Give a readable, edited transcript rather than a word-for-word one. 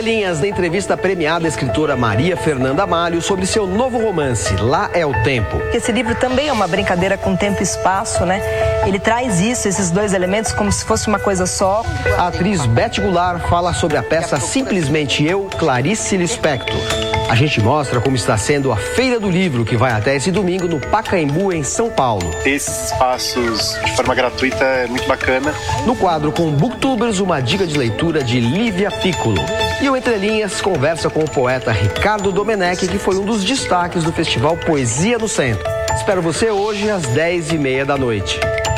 Entrelinhas, na entrevista premiada a escritora Maria Fernanda Amalho sobre seu novo romance, Lá é o Tempo. Esse livro também é uma brincadeira com tempo e espaço, né? Ele traz esses dois elementos, como se fosse uma coisa só. A atriz Beth Goulart fala sobre a peça Simplesmente Eu, Clarice Lispector. A gente mostra como está sendo a Feira do Livro, que vai até esse domingo no Pacaembu, em São Paulo. Ter esses espaços de forma gratuita é muito bacana. No quadro com Booktubers, uma dica de leitura de Lívia Piccolo. E o Entre Linhas conversa com o poeta Ricardo Domenech, que foi um dos destaques do Festival Poesia no Centro. Espero você hoje às 10h30 da noite.